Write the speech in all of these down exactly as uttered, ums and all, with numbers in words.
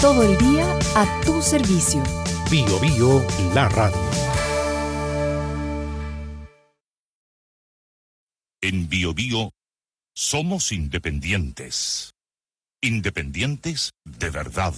Todo el día a tu servicio. Bio Bio, la radio. En Bio Bio somos independientes. Independientes de verdad.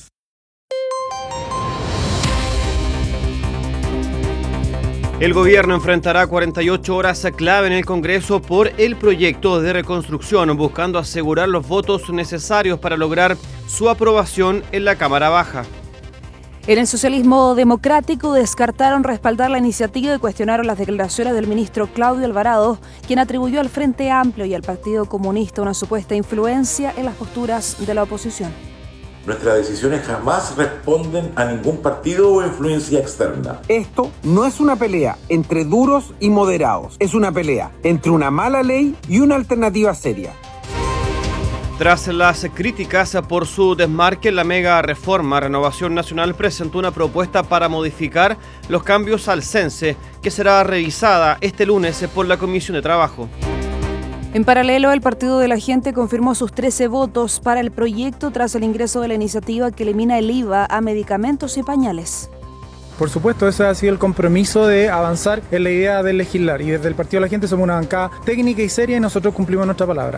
El gobierno enfrentará cuarenta y ocho horas clave en el Congreso por el proyecto de reconstrucción, buscando asegurar los votos necesarios para lograr su aprobación en la Cámara Baja. En el socialismo democrático descartaron respaldar la iniciativa y cuestionaron las declaraciones del ministro Claudio Alvarado, quien atribuyó al Frente Amplio y al Partido Comunista una supuesta influencia en las posturas de la oposición. Nuestras decisiones jamás responden a ningún partido o influencia externa. Esto no es una pelea entre duros y moderados, es una pelea entre una mala ley y una alternativa seria. Tras las críticas por su desmarque en la mega reforma, Renovación Nacional presentó una propuesta para modificar los cambios al cense, que será revisada este lunes por la Comisión de Trabajo. En paralelo, el Partido de la Gente confirmó sus trece votos para el proyecto tras el ingreso de la iniciativa que elimina el I V A a medicamentos y pañales. Por supuesto, ese ha sido el compromiso de avanzar en la idea de legislar. Y desde el Partido de la Gente somos una bancada técnica y seria y nosotros cumplimos nuestra palabra.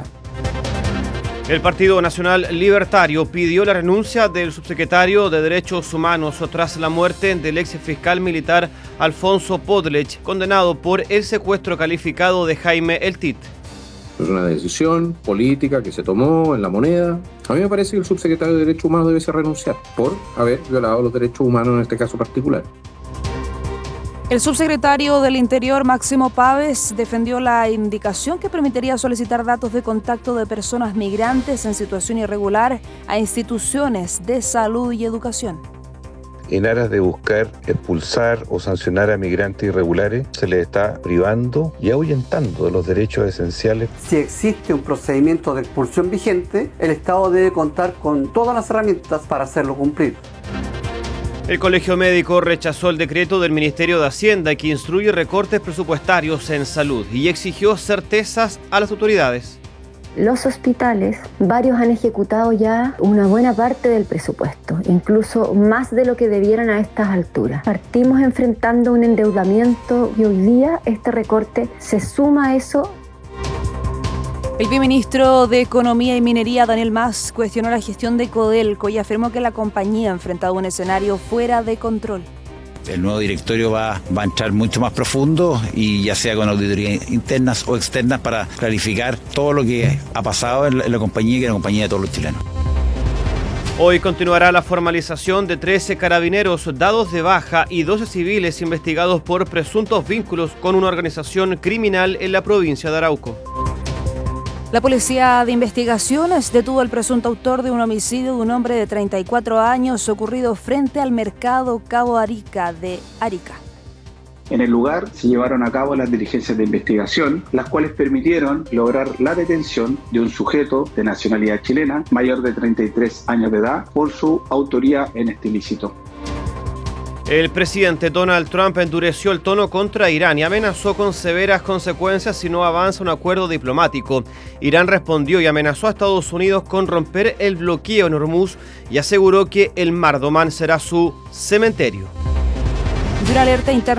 El Partido Nacional Libertario pidió la renuncia del subsecretario de Derechos Humanos tras la muerte del ex fiscal militar Alfonso Podlech, condenado por el secuestro calificado de Jaime El Tit. Es una decisión política que se tomó en La Moneda. A mí me parece que el subsecretario de Derechos Humanos debe renunciar por haber violado los derechos humanos en este caso particular. El subsecretario del Interior, Máximo Pávez, defendió la indicación que permitiría solicitar datos de contacto de personas migrantes en situación irregular a instituciones de salud y educación. En aras de buscar expulsar o sancionar a migrantes irregulares, se les está privando y ahuyentando de los derechos esenciales. Si existe un procedimiento de expulsión vigente, el Estado debe contar con todas las herramientas para hacerlo cumplir. El Colegio Médico rechazó el decreto del Ministerio de Hacienda que instruye recortes presupuestarios en salud y exigió certezas a las autoridades. Los hospitales, varios han ejecutado ya una buena parte del presupuesto, incluso más de lo que debieran a estas alturas. Partimos enfrentando un endeudamiento y hoy día este recorte se suma a eso. El viceministro de Economía y Minería, Daniel Mas, cuestionó la gestión de Codelco y afirmó que la compañía ha enfrentado un escenario fuera de control. El nuevo directorio va, va a entrar mucho más profundo y ya sea con auditorías internas o externas para clarificar todo lo que ha pasado en la, en la compañía, que es la compañía de todos los chilenos. Hoy continuará la formalización de trece carabineros dados de baja y doce civiles investigados por presuntos vínculos con una organización criminal en la provincia de Arauco. La Policía de Investigaciones detuvo al presunto autor de un homicidio de un hombre de treinta y cuatro años ocurrido frente al mercado Cabo Arica de Arica. En el lugar se llevaron a cabo las diligencias de investigación, las cuales permitieron lograr la detención de un sujeto de nacionalidad chilena, mayor de treinta y tres años de edad, por su autoría en este ilícito. El presidente Donald Trump endureció el tono contra Irán y amenazó con severas consecuencias si no avanza un acuerdo diplomático. Irán respondió y amenazó a Estados Unidos con romper el bloqueo en Hormuz y aseguró que el Mar de Omán será su cementerio. De una alerta interna